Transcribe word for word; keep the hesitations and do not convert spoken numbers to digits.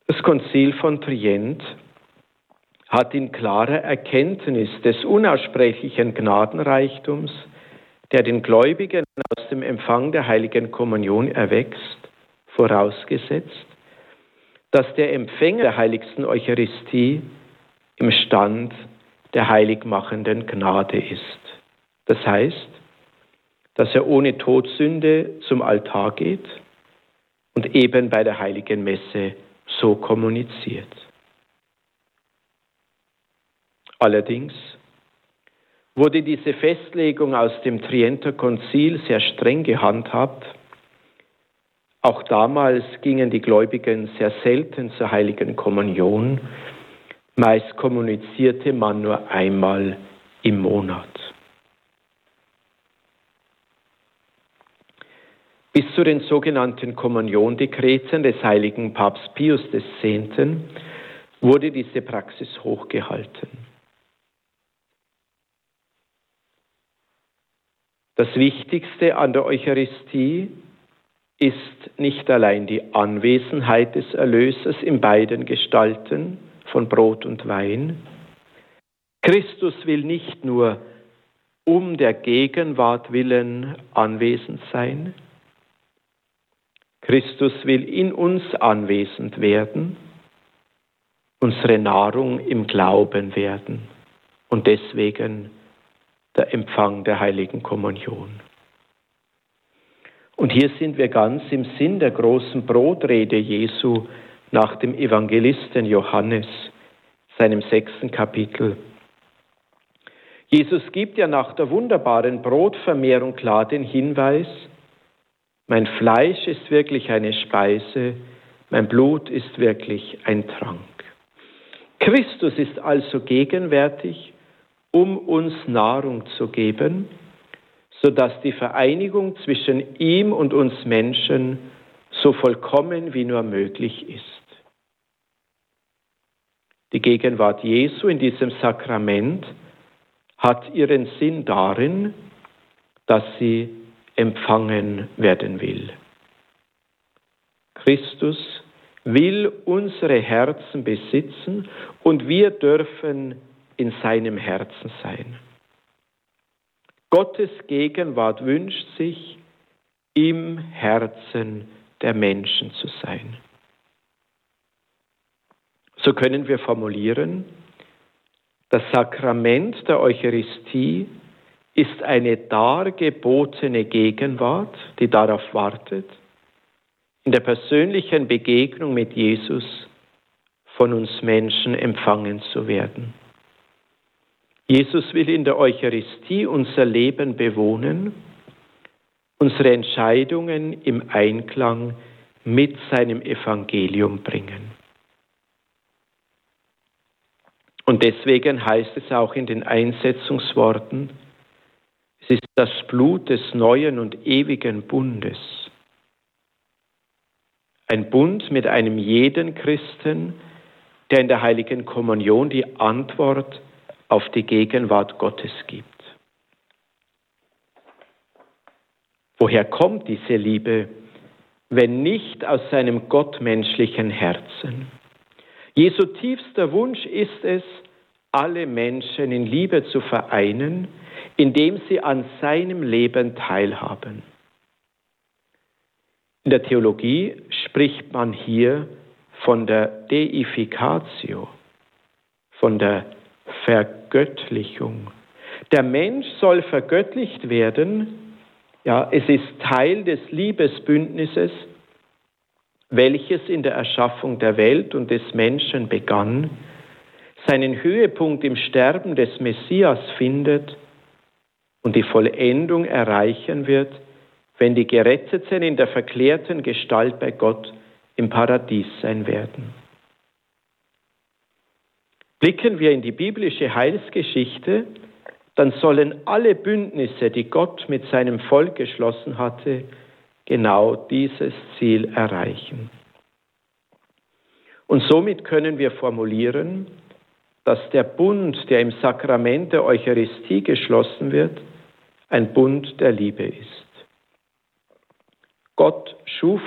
Das Konzil von Trient hat in klarer Erkenntnis des unaussprechlichen Gnadenreichtums, der den Gläubigen aus dem Empfang der heiligen Kommunion erwächst, vorausgesetzt, dass der Empfänger der heiligsten Eucharistie im Stand der heiligmachenden Gnade ist. Das heißt, dass er ohne Todsünde zum Altar geht und eben bei der heiligen Messe so kommuniziert. Allerdings wurde diese Festlegung aus dem Trienter Konzil sehr streng gehandhabt. Auch damals gingen die Gläubigen sehr selten zur heiligen Kommunion. Meist kommunizierte man nur einmal im Monat. Bis zu den sogenannten Kommuniondekreten des heiligen Papst Pius X. wurde diese Praxis hochgehalten. Das Wichtigste an der Eucharistie ist nicht allein die Anwesenheit des Erlösers in beiden Gestalten von Brot und Wein. Christus will nicht nur um der Gegenwart willen anwesend sein. Christus will in uns anwesend werden, unsere Nahrung im Glauben werden und deswegen der Empfang der heiligen Kommunion. Und hier sind wir ganz im Sinn der großen Brotrede Jesu nach dem Evangelisten Johannes, seinem sechsten Kapitel. Jesus gibt ja nach der wunderbaren Brotvermehrung klar den Hinweis: Mein Fleisch ist wirklich eine Speise, mein Blut ist wirklich ein Trank. Christus ist also gegenwärtig, um uns Nahrung zu geben, sodass die Vereinigung zwischen ihm und uns Menschen so vollkommen wie nur möglich ist. Die Gegenwart Jesu in diesem Sakrament hat ihren Sinn darin, dass sie empfangen werden will. Christus will unsere Herzen besitzen und wir dürfen in seinem Herzen sein. Gottes Gegenwart wünscht sich, im Herzen der Menschen zu sein. So können wir formulieren, das Sakrament der Eucharistie ist eine dargebotene Gegenwart, die darauf wartet, in der persönlichen Begegnung mit Jesus von uns Menschen empfangen zu werden. Jesus will in der Eucharistie unser Leben bewohnen, unsere Entscheidungen im Einklang mit seinem Evangelium bringen. Und deswegen heißt es auch in den Einsetzungsworten, es ist das Blut des neuen und ewigen Bundes. Ein Bund mit einem jeden Christen, der in der heiligen Kommunion die Antwort auf die Gegenwart Gottes gibt. Woher kommt diese Liebe, wenn nicht aus seinem gottmenschlichen Herzen? Jesu tiefster Wunsch ist es, alle Menschen in Liebe zu vereinen, indem sie an seinem Leben teilhaben. In der Theologie spricht man hier von der Deificatio, von der Vergöttlichung. Der Mensch soll vergöttlicht werden. Ja, es ist Teil des Liebesbündnisses, welches in der Erschaffung der Welt und des Menschen begann, seinen Höhepunkt im Sterben des Messias findet und die Vollendung erreichen wird, wenn die Geretteten in der verklärten Gestalt bei Gott im Paradies sein werden. Blicken wir in die biblische Heilsgeschichte, dann sollen alle Bündnisse, die Gott mit seinem Volk geschlossen hatte, genau dieses Ziel erreichen. Und somit können wir formulieren, dass der Bund, der im Sakrament der Eucharistie geschlossen wird, ein Bund der Liebe ist. Gott schuf